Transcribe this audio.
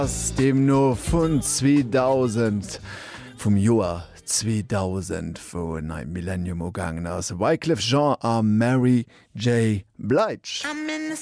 Aus dem no vun 2000 vum Joar 2000 wo ein Millennium ogangen ass Wyclef Jean a Mary J. Blige.